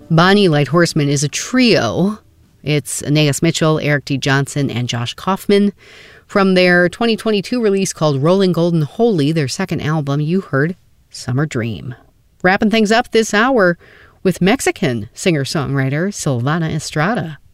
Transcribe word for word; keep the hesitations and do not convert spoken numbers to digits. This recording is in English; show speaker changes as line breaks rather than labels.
Bonnie Light Horseman is a trio. It's Anais Mitchell, Eric D. Johnson, and Josh Kaufman. From their twenty twenty-two release called Rolling Golden Holy, their second album, you heard Summer Dream. Wrapping things up this hour with Mexican singer-songwriter Silvana Estrada.